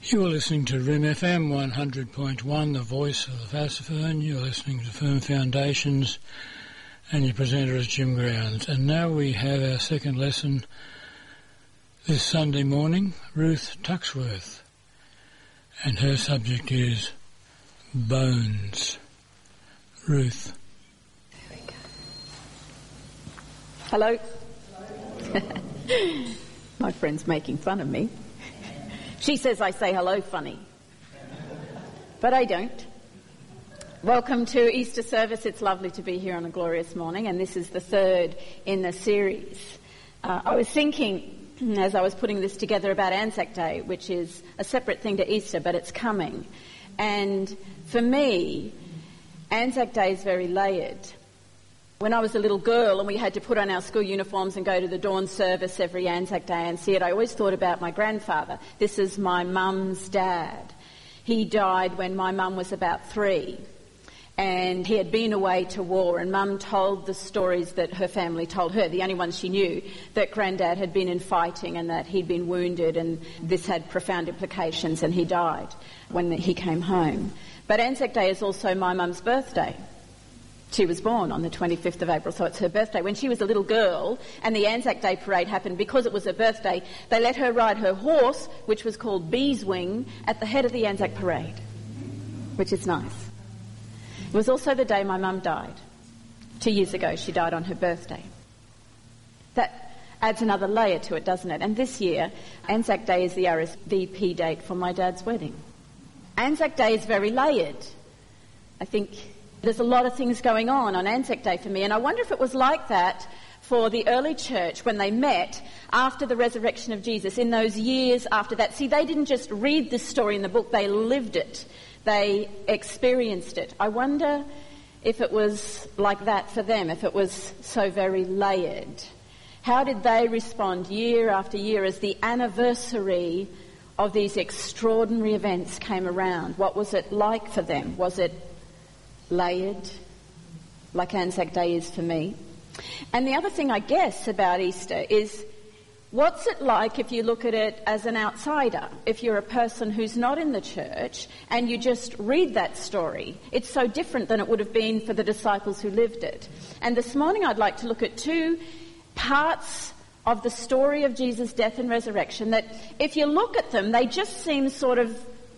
You're listening to RIM FM 100.1, the voice of the Fassifern. You're listening to Firm Foundations, and your presenter is Jim Grounds. And now we have our second lesson this Sunday morning, Ruth Tuxworth. And her subject is bones. Ruth. There we go. Hello. My friend's making fun of me. She says I say hello funny, but I don't. Welcome to Easter service. It's lovely to be here on a glorious morning, and this is the third in the series. I was thinking, as I was putting this together, about Anzac Day, which is a separate thing to Easter, but it's coming. And for me, Anzac Day is very layered. When I was a little girl and we had to put on our school uniforms and go to the dawn service every Anzac Day and see it, I always thought about my grandfather. This is my mum's dad. He died when my mum was about 3. And he had been away to war, and Mum told the stories that her family told her, the only ones she knew, that Grandad had been in fighting and that he'd been wounded, and this had profound implications, and he died when he came home. But Anzac Day is also my mum's birthday. She was born on the 25th of April, so it's her birthday. When she was a little girl and the Anzac Day parade happened, because it was her birthday, they let her ride her horse, which was called Beeswing, at the head of the Anzac parade, which is nice. It was also the day my mum died. 2 years ago, she died on her birthday. That adds another layer to it, doesn't it? And this year, Anzac Day is the RSVP date for my dad's wedding. Anzac Day is very layered. I think there's a lot of things going on Anzac Day for me, and I wonder if it was like that for the early church when they met after the resurrection of Jesus, in those years after that. See, they didn't just read this story in the book, they lived it. They experienced it. I wonder if it was like that for them, if it was so very layered. How did they respond year after year as the anniversary of these extraordinary events came around? What was it like for them? Was it layered, like Anzac Day is for me? And the other thing, I guess, about Easter is, what's it like if you look at it as an outsider? If you're a person who's not in the church and you just read that story, it's so different than it would have been for the disciples who lived it. And this morning I'd like to look at 2 parts of the story of Jesus' death and resurrection that, if you look at them, they just seem sort of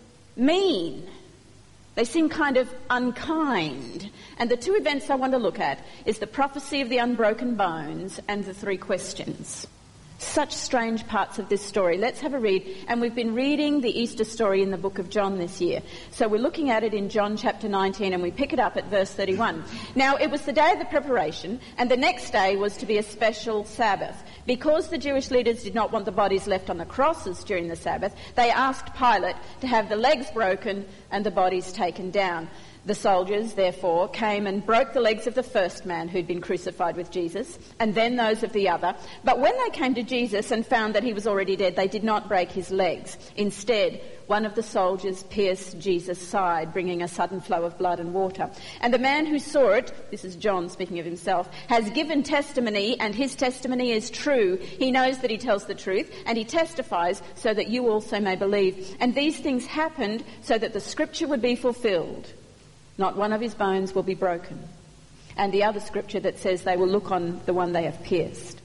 mean. They seem kind of unkind. And the 2 events I want to look at is the prophecy of the unbroken bones and the 3 questions. Such strange parts of this story. Let's have a read. And we've been reading the Easter story in the book of John this year. So we're looking at it in John chapter 19, and we pick it up at verse 31. Now, it was the day of the preparation, and the next day was to be a special Sabbath. Because the Jewish leaders did not want the bodies left on the crosses during the Sabbath, they asked Pilate to have the legs broken and the bodies taken down. The soldiers, therefore, came and broke the legs of the first man who'd been crucified with Jesus, and then those of the other. But when they came to Jesus and found that he was already dead, they did not break his legs. Instead, one of the soldiers pierced Jesus' side, bringing a sudden flow of blood and water. And the man who saw it, this is John speaking of himself, has given testimony, and his testimony is true. He knows that he tells the truth, and he testifies so that you also may believe. And these things happened so that the scripture would be fulfilled. Not one of his bones will be broken. And the other scripture that says they will look on the one they have pierced.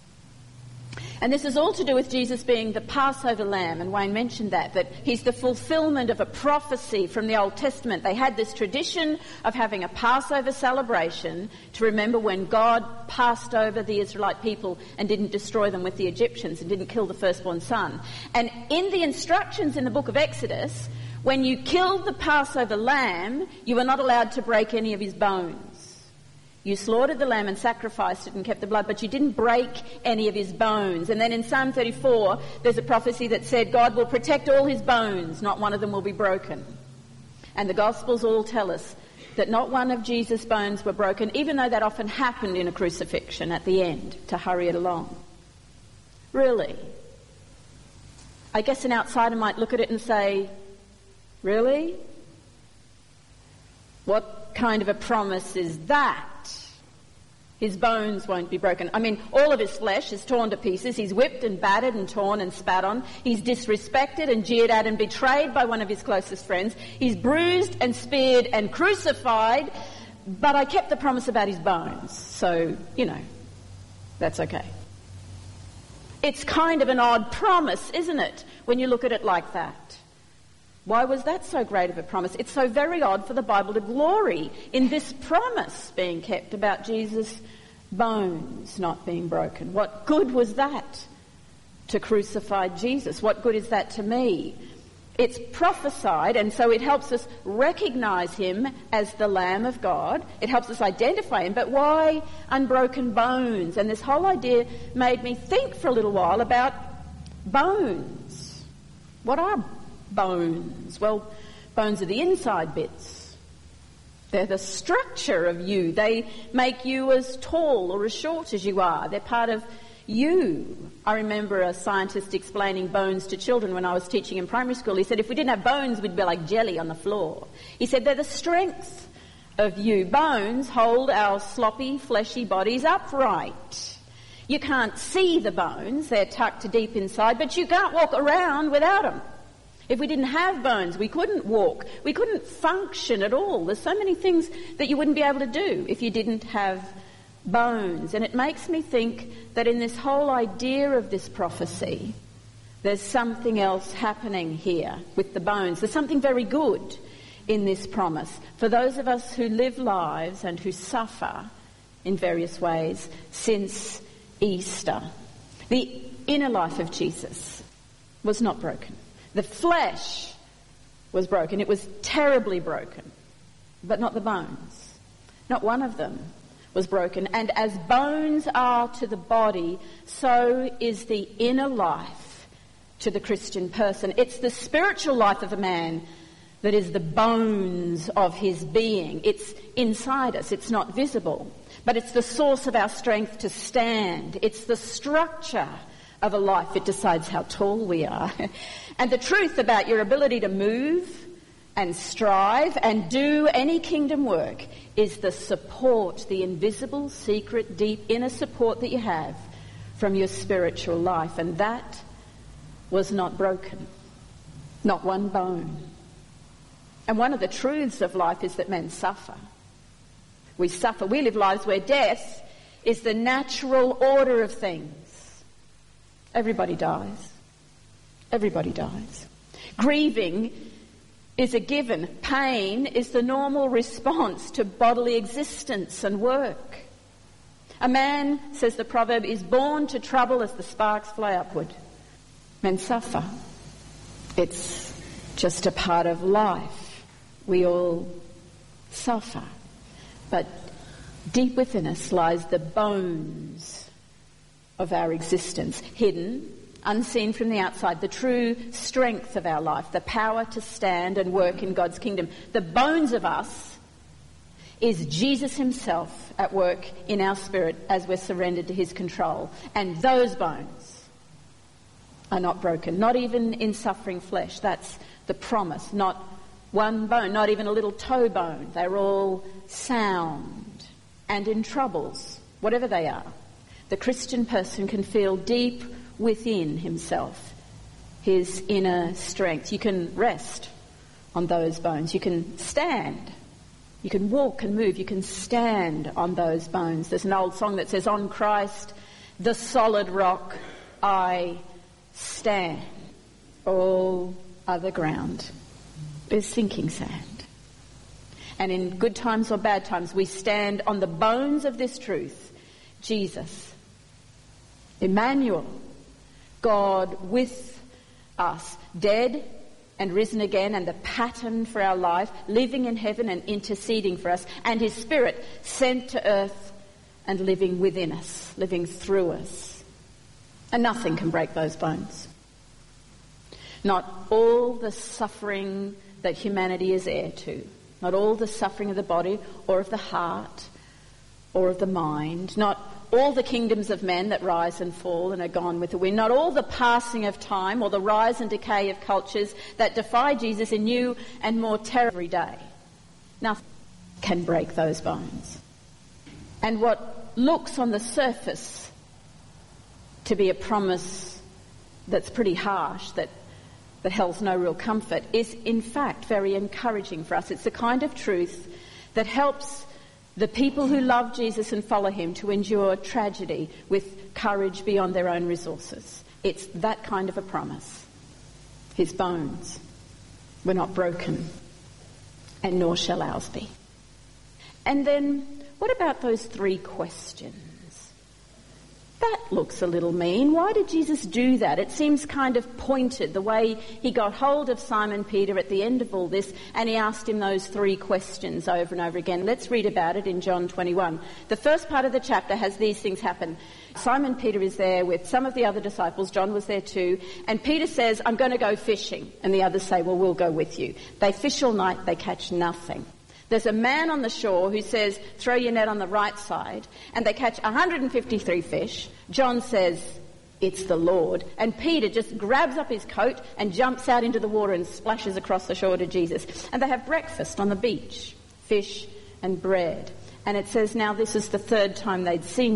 And this is all to do with Jesus being the Passover lamb, and Wayne mentioned that he's the fulfillment of a prophecy from the Old Testament. They had this tradition of having a Passover celebration to remember when God passed over the Israelite people and didn't destroy them with the Egyptians and didn't kill the firstborn son. And in the instructions in the book of Exodus, when you killed the Passover lamb, you were not allowed to break any of his bones. You slaughtered the lamb and sacrificed it and kept the blood, but you didn't break any of his bones. And then in Psalm 34, there's a prophecy that said God will protect all his bones, not one of them will be broken. And the Gospels all tell us that not one of Jesus' bones were broken, even though that often happened in a crucifixion at the end to hurry it along. Really? I guess an outsider might look at it and say, really? What kind of a promise is that? His bones won't be broken. I mean, all of his flesh is torn to pieces. He's whipped and battered and torn and spat on. He's disrespected and jeered at and betrayed by one of his closest friends. He's bruised and speared and crucified. But I kept the promise about his bones. So, that's okay. It's kind of an odd promise, isn't it, when you look at it like that? Why was that so great of a promise? It's so very odd for the Bible to glory in this promise being kept about Jesus' bones not being broken. What good was that to crucify Jesus? What good is that to me? It's prophesied, and so it helps us recognise him as the Lamb of God. It helps us identify him, but why unbroken bones? And this whole idea made me think for a little while about bones. What are bones? Well, bones are the inside bits. They're the structure of you. They make you as tall or as short as you are. They're part of you. I remember a scientist explaining bones to children when I was teaching in primary school. He said, if we didn't have bones, we'd be like jelly on the floor. He said, they're the strength of you. Bones hold our sloppy, fleshy bodies upright. You can't see the bones. They're tucked deep inside, but you can't walk around without them. If we didn't have bones, we couldn't walk. We couldn't function at all. There's so many things that you wouldn't be able to do if you didn't have bones. And it makes me think that in this whole idea of this prophecy, there's something else happening here with the bones. There's something very good in this promise for those of us who live lives and who suffer in various ways since Easter. The inner life of Jesus was not broken. The flesh was broken. It was terribly broken, but not the bones. Not one of them was broken. And as bones are to the body, so is the inner life to the Christian person. It's the spiritual life of a man that is the bones of his being. It's inside us. It's not visible, but it's the source of our strength to stand. It's the structure of a life. It decides how tall we are. And the truth about your ability to move and strive and do any kingdom work is the support, the invisible, secret, deep inner support that you have from your spiritual life. And that was not broken. Not one bone. And one of the truths of life is that men suffer. We suffer. We live lives where death is the natural order of things. Everybody dies. Everybody dies. Grieving is a given. Pain is the normal response to bodily existence and work. A man, says the proverb, is born to trouble as the sparks fly upward. Men suffer. It's just a part of life. We all suffer. But deep within us lies the bones of our existence, hidden, unseen from the outside, the true strength of our life, the power to stand and work in God's kingdom. The bones of us is Jesus himself at work in our spirit as we're surrendered to his control. And those bones are not broken, not even in suffering flesh. That's the promise. Not one bone, not even a little toe bone. They're all sound and in troubles, whatever they are. The Christian person can feel deep within himself his inner strength. You can rest on those bones. You can stand. You can walk and move. You can stand on those bones. There's an old song that says, "On Christ, the solid rock, I stand. All other ground is sinking sand." And in good times or bad times, we stand on the bones of this truth. Jesus, Emmanuel, God with us, dead and risen again, and the pattern for our life, living in heaven and interceding for us, and his Spirit sent to earth and living within us, living through us. And nothing can break those bones. Not all the suffering that humanity is heir to, not all the suffering of the body or of the heart or of the mind, not all the kingdoms of men that rise and fall and are gone with the wind, not all the passing of time or the rise and decay of cultures that defy Jesus in new and more terror every day. Nothing can break those bones. And what looks on the surface to be a promise that's pretty harsh, that holds no real comfort, is in fact very encouraging for us. It's the kind of truth that helps the people who love Jesus and follow him to endure tragedy with courage beyond their own resources. It's that kind of a promise. His bones were not broken, and nor shall ours be. And then, what about those 3 questions? That looks a little mean. Why did Jesus do that? It seems kind of pointed, the way he got hold of Simon Peter at the end of all this, and he asked him those 3 questions over and over again. Let's read about it in John 21. The first part of the chapter has these things happen. Simon Peter is there with some of the other disciples. John was there too. And Peter says, I'm going to go fishing. And the others say, well, we'll go with you. They fish all night. They catch nothing. There's a man on the shore who says, throw your net on the right side, and they catch 153 fish. John says, it's the Lord. And Peter just grabs up his coat and jumps out into the water and splashes across the shore to Jesus. And they have breakfast on the beach, fish and bread. And it says now this is the 3rd time they'd seen